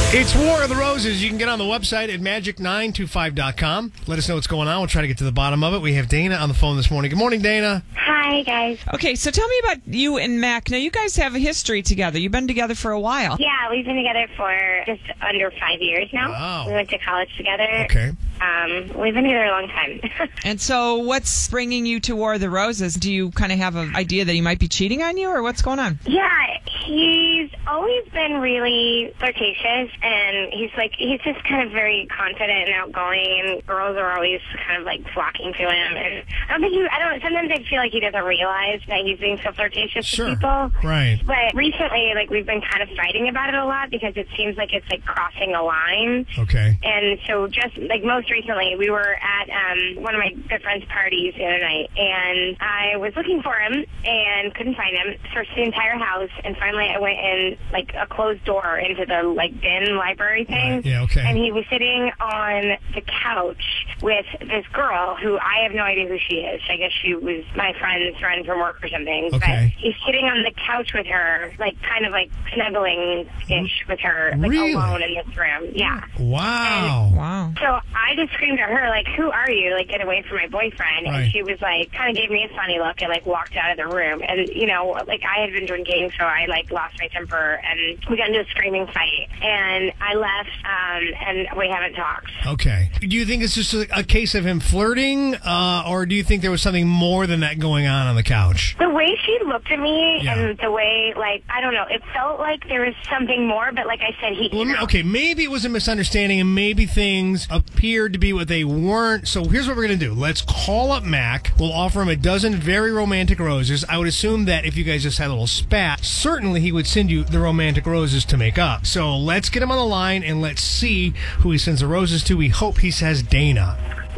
It's War of the Roses. You can get on the website at magic925.com. Let us know what's going on. We'll try to get to the bottom of it. We have Dana on the phone this morning. Good morning, Dana. Hi, guys. Okay, so tell me about you and Mac. Now, you guys have a history together. You've been together for a while. Yeah, we've been together for just under 5 years now. Wow. We went to college together. Okay. We've been together a long time. And so what's bringing you to War of the Roses? Do you kind of have an idea that he might be cheating on you, or what's going on? Yeah, he's always been really flirtatious, and he's just kind of very confident and outgoing, and girls are always kind of like flocking to him. And sometimes I feel like he doesn't realize that he's being so flirtatious with people. Right. But recently, we've been kind of fighting about it a lot because it seems like it's crossing a line. Okay. And so just most recently, we were at one of my good friend's parties the other night, and I was looking for him and couldn't find him. Searched the entire house, and finally I went in a closed door into the bin library thing. Right. Yeah, okay. And he was sitting on the couch with this girl who I have no idea who she is. I guess she was my friend's friend from work or something. Okay. But he's sitting on the couch with her, kind of snuggling-ish with her, Really? alone in this room. Yeah. Wow. Wow. So I just screamed at her, who are you? Get away from my boyfriend. Right. And she was kind of gave me a funny look and walked out of the room. And, I had been drinking, so I lost my temper and we got into a screaming fight. And I left, and we haven't talked. Okay. Do you think it's just a case of him flirting, or do you think there was something more than that going on the couch? The way she looked at me Yeah. and the way, I don't know, it felt like there was something more, but like I said, Okay, maybe it was a misunderstanding, and maybe things appeared to be what they weren't. So here's what we're going to do. Let's call up Mac. We'll offer him a dozen very romantic roses. I would assume that if you guys just had a little spat, certainly he would send you the romantic roses to make up. So let's get him on the line, and let's see who he sends the roses to. We hope he says Dana.